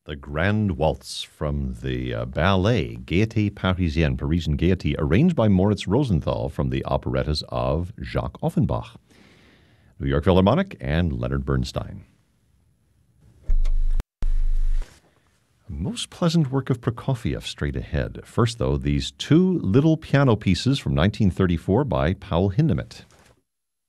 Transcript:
The Grand Waltz from the ballet Gaieté Parisienne, Parisian Gaiety, arranged by Moritz Rosenthal from the operettas of Jacques Offenbach, New York Philharmonic, and Leonard Bernstein. Most pleasant work of Prokofiev straight ahead. First, though, these two little piano pieces from 1934 by Paul Hindemith.